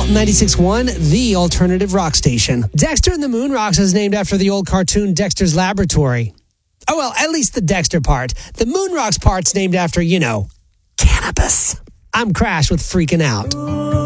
Salt 96.1, the alternative rock station. Dexter and the Moon Rocks is named after the old cartoon Dexter's Laboratory. Oh, well, at least the Dexter part. The Moon Rocks part's named after, cannabis. I'm Crash with Freaking Out.